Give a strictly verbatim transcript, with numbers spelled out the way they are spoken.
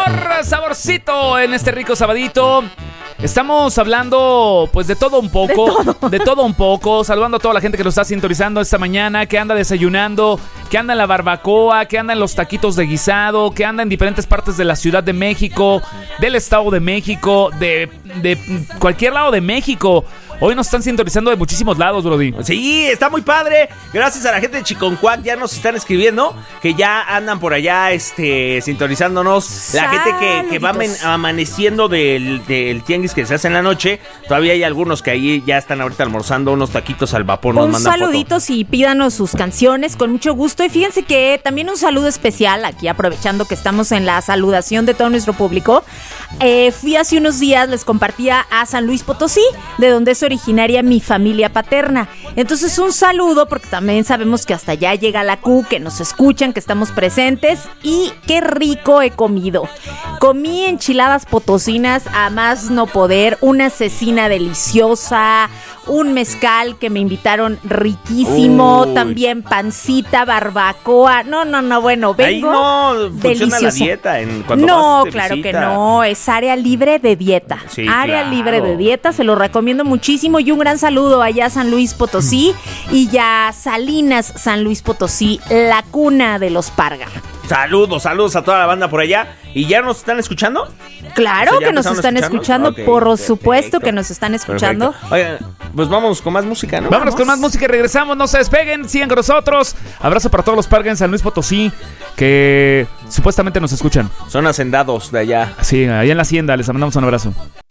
sabor, saborcito en este rico sabadito. Estamos hablando pues de todo un poco, de todo. de todo un poco, saludando a toda la gente que nos está sintonizando esta mañana, que anda desayunando, que anda en la barbacoa, que anda en los taquitos de guisado, que anda en diferentes partes de la Ciudad de México, del Estado de México, de, de cualquier lado de México. Hoy nos están sintonizando de muchísimos lados, Brody. Sí, está muy padre. Gracias a la gente de Chiconcuac, ya nos están escribiendo que ya andan por allá este, sintonizándonos. La gente que, que va amen- amaneciendo del, del tianguis que se hace en la noche. Todavía hay algunos que ahí ya están ahorita almorzando unos taquitos al vapor. Nos un mandan saludito foto. y pídanos sus canciones con mucho gusto. Y fíjense que también un saludo especial aquí, aprovechando que estamos en la saludación de todo nuestro público. Eh, fui hace unos días, les compartía a San Luis Potosí, de donde es originaria mi familia paterna. Entonces un saludo, porque también sabemos que hasta allá llega la Q, que nos escuchan, que estamos presentes. Y qué rico he comido. Comí enchiladas potosinas a más no poder, una cecina deliciosa, un mezcal que me invitaron riquísimo, Uy. También pancita, barbacoa. No, no, no, bueno, vengo Ahí no funciona deliciosa. la dieta en, cuando No, vas de claro visita. que no, es área libre de dieta. Sí, área claro. libre de dieta, se lo recomiendo muchísimo. Y un gran saludo allá a San Luis Potosí y ya Salinas, San Luis Potosí, la cuna de los Parga. Saludos, saludos a toda la banda por allá. ¿Y ya nos están escuchando? Claro O sea, ¿ya que nos empezaron a están escuchando, escucharnos? por Ok, supuesto perfecto. que nos están escuchando. Perfecto. Oigan, pues vamos con más música, ¿no? Vámonos con más música y regresamos, no se despeguen, sigan con nosotros. Abrazo para todos los Parga en San Luis Potosí, que supuestamente nos escuchan. Son hacendados de allá. Sí, allá en la hacienda, les mandamos un abrazo.